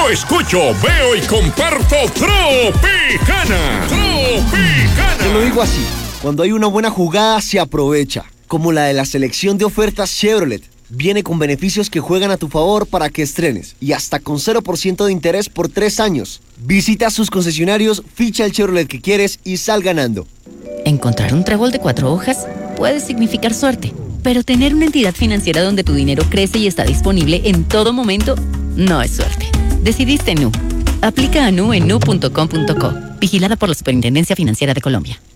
Yo escucho, veo y comparto Tropicana. Te lo digo así, cuando hay una buena jugada se aprovecha, como la de la selección de ofertas Chevrolet. Viene con beneficios que juegan a tu favor para que estrenes y hasta con 0% de interés por 3 años. Visita sus concesionarios, ficha el Chevrolet que quieres y sal ganando. Encontrar un trébol de 4 hojas puede significar suerte, pero tener una entidad financiera donde tu dinero crece y está disponible en todo momento no es suerte. Decidiste Nu. Aplica a Nu en nu.com.co. Vigilada por la Superintendencia Financiera de Colombia.